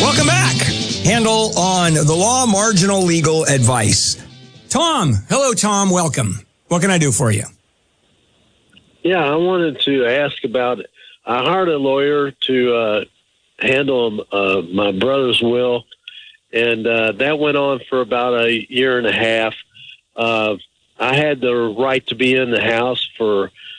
Welcome back. Handle on the law, marginal legal advice. Tom. Hello, Tom. Welcome. What can I do for you? Yeah, I wanted to ask about it. I hired a lawyer to handle my brother's will, and that went on for about a year and a half. I had the right to be in the house for